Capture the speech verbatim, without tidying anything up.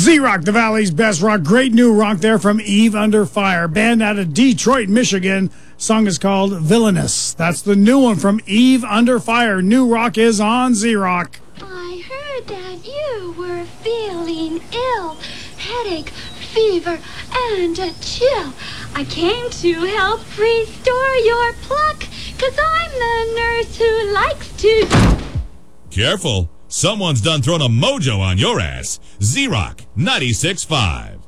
Z-Rock, the Valley's best rock. Great new rock there from Eve Under Fire. Band out of Detroit, Michigan. Song is called Villainous. That's the new one from Eve Under Fire. New rock is on Z-Rock. I heard that you were feeling ill. Headache, fever, and a chill. I came to help restore your pluck, 'cause I'm the nurse who likes to... Careful. Someone's done thrown a mojo on your ass. Z-Rock ninety-six point five.